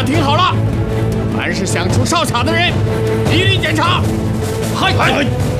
家听好了，凡是想出哨卡的人，一律检查。嗨！